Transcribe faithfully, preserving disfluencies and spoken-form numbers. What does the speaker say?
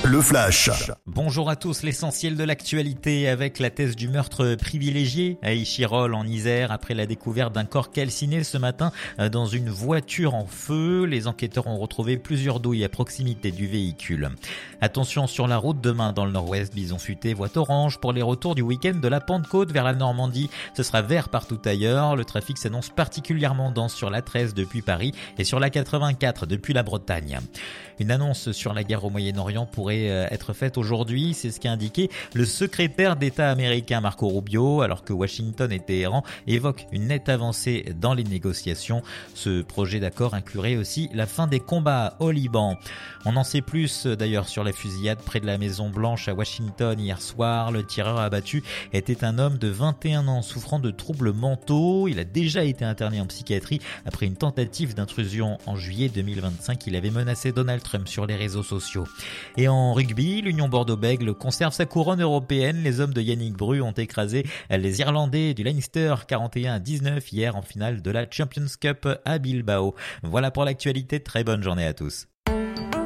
Le flash. Bonjour à tous, l'essentiel de l'actualité avec la thèse du meurtre privilégié à Échirolles en Isère après la découverte d'un corps calciné ce matin dans une voiture en feu. Les enquêteurs ont retrouvé plusieurs douilles à proximité du véhicule. Attention sur la route demain dans le nord-ouest, Bison Futé, voie orange pour les retours du week-end de la Pentecôte vers la Normandie. Ce sera vert partout ailleurs. Le trafic s'annonce particulièrement dense sur la treize depuis Paris et sur la quatre-vingt-quatre depuis la Bretagne. Une annonce sur la guerre au Moyen-Orient pourrait être faite aujourd'hui, c'est ce qu'a indiqué le secrétaire d'État américain Marco Rubio, alors que Washington et Téhéran évoquent une nette avancée dans les négociations. Ce projet d'accord inclurait aussi la fin des combats au Liban. On en sait plus d'ailleurs sur la fusillade près de la Maison Blanche à Washington hier soir. Le tireur abattu était un homme de vingt et un ans souffrant de troubles mentaux. Il a déjà été interné en psychiatrie après une tentative d'intrusion en juillet deux mille vingt-cinq. Il avait menacé Donald Trump sur les réseaux sociaux. Et en rugby, l'Union Bordeaux-Bègles conserve sa couronne européenne. Les hommes de Yannick Bru ont écrasé les Irlandais du Leinster quarante et un à dix-neuf hier en finale de la Champions Cup à Bilbao. Voilà pour l'actualité, très bonne journée à tous.